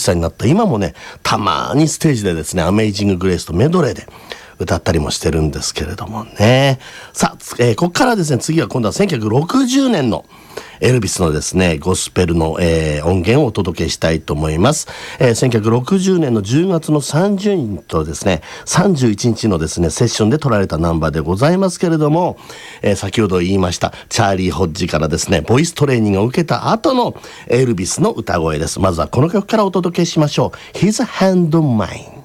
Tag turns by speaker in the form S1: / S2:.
S1: 歳になった今もね、たまにステージでですね、アメイジング・グレイスとメドレーで歌ったりもしてるんですけれどもね。さあ、ここからですね、次は今度は1960年のエルビスのですね、ゴスペルの、音源をお届けしたいと思います。1960年の10月の30日とですね、31日のですね、セッションで撮られたナンバーでございますけれども、先ほど言いました、チャーリー・ホッジからですね、ボイストレーニングを受けた後のエルビスの歌声です。まずはこの曲からお届けしましょう。His Hand on Mine。